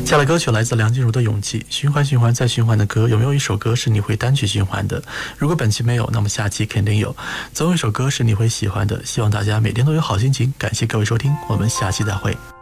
下来歌曲来自梁静茹的《勇气》，循环循环再循环的歌，有没有一首歌是你会单曲循环的？如果本期没有，那么下期肯定有，总有一首歌是你会喜欢的。希望大家每天都有好心情，感谢各位收听，我们下期再会。